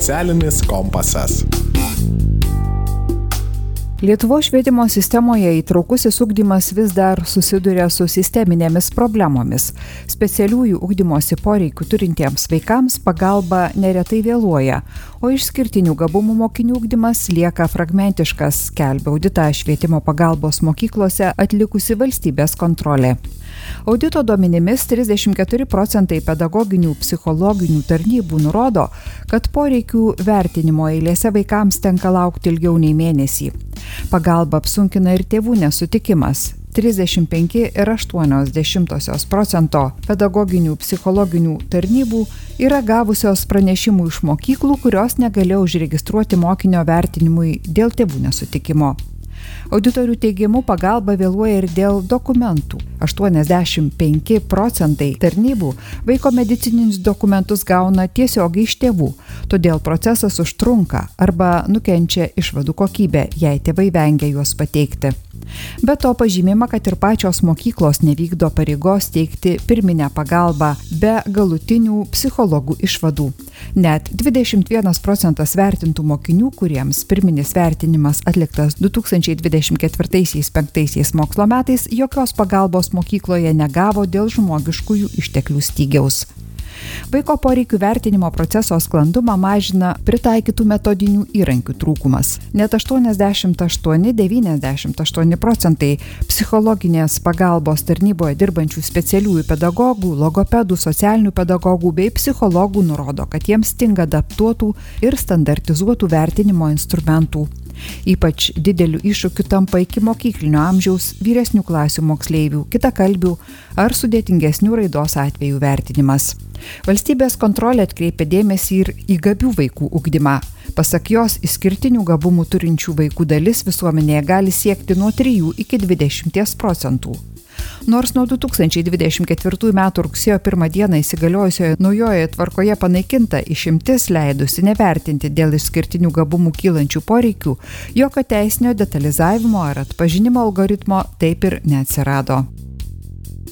Socialinis kompasas. Lietuvos švietimo sistemoje įtraukusis ugdymas vis dar susiduria su sisteminėmis problemomis. Specialiųjų ugdymosi poreikių turintiems vaikams pagalba neretai vėluoja, o išskirtinių gabumų mokinių ugdymas lieka fragmentiškas, skelbia auditą švietimo pagalbos mokyklose atlikusi valstybės kontrolė. Audito duomenimis 34% pedagoginių psichologinių tarnybų nurodo, kad poreikių vertinimo eilėse vaikams tenka laukti ilgiau nei mėnesį. Pagalba apsunkina ir tėvų nesutikimas. 35,8% pedagoginių psichologinių tarnybų yra gavusios pranešimų iš mokyklų, kurios negalėjo užregistruoti mokinio vertinimui dėl tėvų nesutikimo. Auditorių teigimu pagalba vėluoja ir dėl dokumentų. 85% tarnybų vaiko medicininius dokumentus gauna tiesiogiai iš tėvų, todėl procesas užtrunka arba nukenčia išvadų kokybė, jei tėvai vengia juos pateikti. Be to pažymima, kad ir pačios mokyklos nevykdo pareigos teikti pirminę pagalbą be galutinių psichologų išvadų. Net 21% vertintų mokinių, kuriems pirminis vertinimas atliktas 2024-2025 mokslo metais, jokios pagalbos mokykloje negavo dėl žmogiškųjų išteklių stygiaus. Vaiko poreikių vertinimo proceso sklandumą mažina pritaikytų metodinių įrankių trūkumas. Net 88-98% psichologinės pagalbos tarnyboje dirbančių specialiųjų pedagogų, logopedų, socialinių pedagogų bei psichologų nurodo, kad jiems stinga adaptuotų ir standartizuotų vertinimo instrumentų. Ypač dideliu iššūkiu tampa ikimokyklinio amžiaus vyresnių klasių moksleivių, kitakalbių ar sudėtingesnių raidos atvejų vertinimas. Valstybės kontrolė atkreipia dėmesį ir į gabių vaikų ugdymą. Pasak jos, išskirtinių gabumų turinčių vaikų dalis visuomenėje gali siekti nuo 3 iki 20%. Nors nuo 2024 m. rugsėjo 1 d. įsigaliojusioje naujojoje tvarkoje panaikinta išimtis leidusi nevertinti dėl išskirtinių gabumų kylančių poreikių, jokio teisinio detalizavimo ar atpažinimo algoritmo taip ir neatsirado.